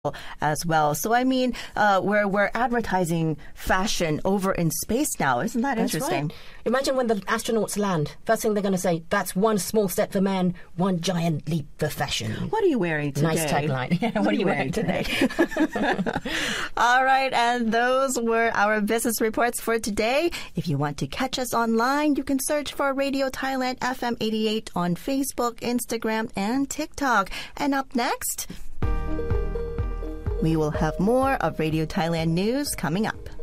as well. So I mean, we're advertising fashion over in space now. Isn't that interesting? Right. Imagine when the astronauts land. First thing they're going to say, that's one small step for man, one giant leap for fashion. What are you wearing today? Nice tagline. Yeah, what are you wearing today? All right, and those were our business reports for today. If you want to catch us online, you can search for Radio Thailand FM 88 on Facebook, Instagram, and TikTok. And up next, we will have more of Radio Thailand news coming up.